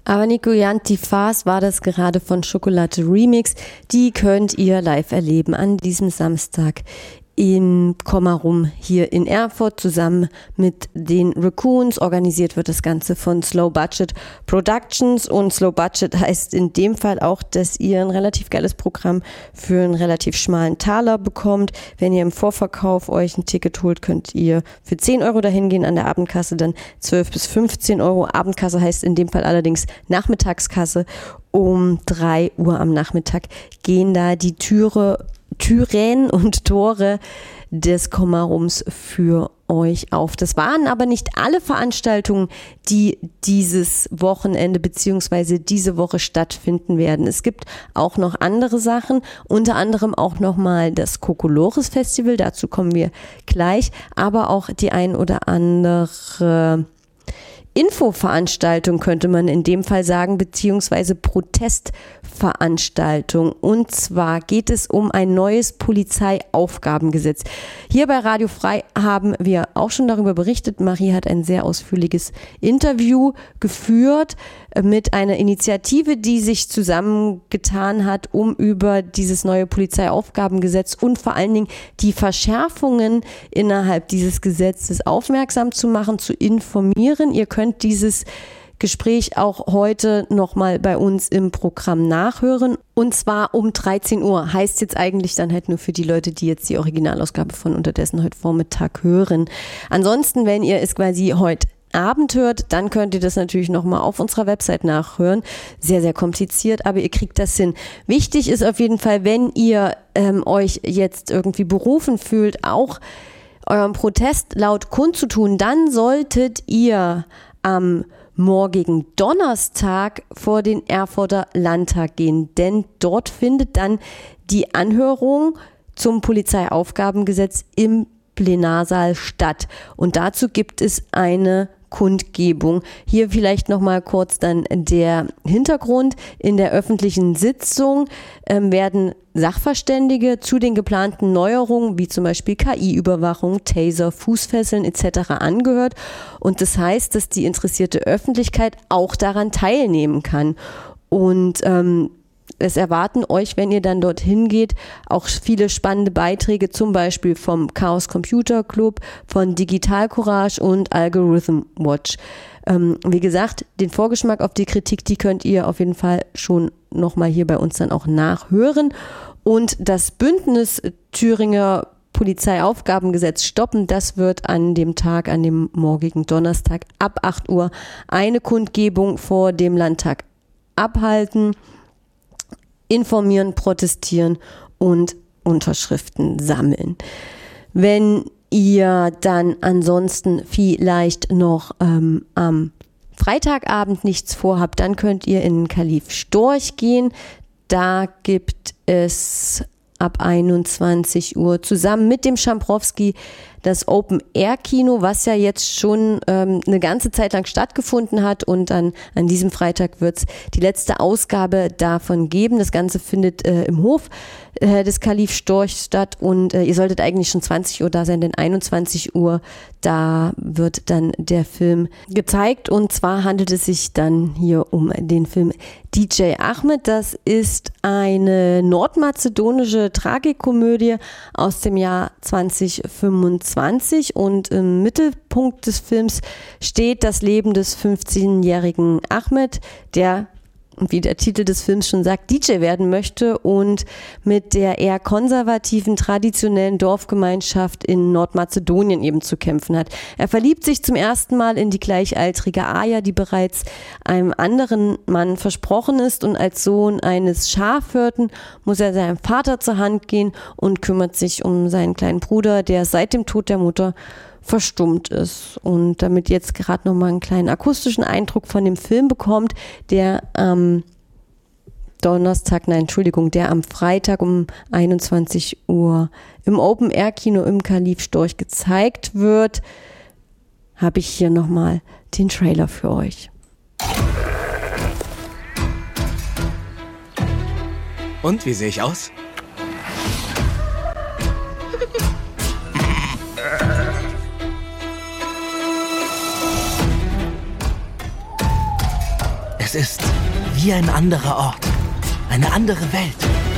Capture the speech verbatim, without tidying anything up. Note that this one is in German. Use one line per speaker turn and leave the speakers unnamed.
Abanico Yantifas war das gerade von Schokolade Remix. Die könnt ihr live erleben an diesem Samstag im Kommarum hier in Erfurt zusammen mit den Raccoons. Organisiert wird das Ganze von Slow Budget Productions, und Slow Budget heißt in dem Fall auch, dass ihr ein relativ geiles Programm für einen relativ schmalen Taler bekommt. Wenn ihr im Vorverkauf euch ein Ticket holt, könnt ihr für zehn Euro dahin gehen, an der Abendkasse dann zwölf bis fünfzehn Euro. Abendkasse heißt in dem Fall allerdings Nachmittagskasse. Um drei Uhr am Nachmittag gehen da die Türe Türen und Tore des Kommarums für euch auf. Das waren aber nicht alle Veranstaltungen, die dieses Wochenende bzw. diese Woche stattfinden werden. Es gibt auch noch andere Sachen, unter anderem auch nochmal das Kokolores Festival, dazu kommen wir gleich, aber auch die ein oder andere Infoveranstaltung könnte man in dem Fall sagen, beziehungsweise Protestveranstaltung. Und zwar geht es um ein neues Polizeiaufgabengesetz. Hier bei Radio Frei haben wir auch schon darüber berichtet. Marie hat ein sehr ausführliches Interview geführt mit einer Initiative, die sich zusammengetan hat, um über dieses neue Polizeiaufgabengesetz und vor allen Dingen die Verschärfungen innerhalb dieses Gesetzes aufmerksam zu machen, zu informieren. Ihr könnt dieses Gespräch auch heute nochmal bei uns im Programm nachhören. Und zwar um dreizehn Uhr. Heißt jetzt eigentlich dann halt nur für die Leute, die jetzt die Originalausgabe von Unterdessen heute Vormittag hören. Ansonsten, wenn ihr es quasi heute Abend hört, dann könnt ihr das natürlich nochmal auf unserer Website nachhören. Sehr, sehr kompliziert, aber ihr kriegt das hin. Wichtig ist auf jeden Fall, wenn ihr ähm, euch jetzt irgendwie berufen fühlt, auch euren Protest laut kundzutun, dann solltet ihr am morgigen Donnerstag vor den Erfurter Landtag gehen, denn dort findet dann die Anhörung zum Polizeiaufgabengesetz im Plenarsaal statt. Und dazu gibt es eine Kundgebung. Hier vielleicht noch mal kurz dann der Hintergrund. In der öffentlichen Sitzung ähm, werden Sachverständige zu den geplanten Neuerungen, wie zum Beispiel K I-Überwachung, Taser, Fußfesseln et cetera angehört. Und das heißt, dass die interessierte Öffentlichkeit auch daran teilnehmen kann. Und ähm, es erwarten euch, wenn ihr dann dorthin geht, auch viele spannende Beiträge, zum Beispiel vom Chaos Computer Club, von Digital Courage und Algorithm Watch. Ähm, wie gesagt, den Vorgeschmack auf die Kritik, die könnt ihr auf jeden Fall schon nochmal hier bei uns dann auch nachhören. Und das Bündnis Thüringer Polizeiaufgabengesetz stoppen, das wird an dem Tag, an dem morgigen Donnerstag ab acht Uhr eine Kundgebung vor dem Landtag abhalten, informieren, protestieren und Unterschriften sammeln. Wenn ihr dann ansonsten vielleicht noch ähm, am Freitagabend nichts vorhabt, dann könnt ihr in den Kalif Storch gehen. Da gibt es ab einundzwanzig Uhr zusammen mit dem Schamprowski das Open-Air-Kino, was ja jetzt schon ähm, eine ganze Zeit lang stattgefunden hat, und dann an diesem Freitag wird es die letzte Ausgabe davon geben. Das Ganze findet äh, im Hof äh, des Kalif Storch statt, und äh, ihr solltet eigentlich schon zwanzig Uhr da sein, denn einundzwanzig Uhr, da wird dann der Film gezeigt, und zwar handelt es sich dann hier um den Film D J Ahmed. Das ist eine nordmazedonische Tragikomödie aus dem Jahr zwanzig fünfundzwanzig, und im Mittelpunkt des Films steht das Leben des fünfzehnjährigen Ahmed, der, wie der Titel des Films schon sagt, D J werden möchte und mit der eher konservativen, traditionellen Dorfgemeinschaft in Nordmazedonien eben zu kämpfen hat. Er verliebt sich zum ersten Mal in die gleichaltrige Aya, die bereits einem anderen Mann versprochen ist, und als Sohn eines Schafhirten muss er seinem Vater zur Hand gehen und kümmert sich um seinen kleinen Bruder, der seit dem Tod der Mutter verstummt ist. Und damit ihr jetzt gerade noch mal einen kleinen akustischen Eindruck von dem Film bekommt, der am ähm, Donnerstag, nein, Entschuldigung, der am Freitag um einundzwanzig Uhr im Open-Air-Kino im Kalif Storch gezeigt wird, habe ich hier nochmal den Trailer für euch.
Und, wie sehe ich aus? Es ist wie ein anderer Ort, eine andere Welt.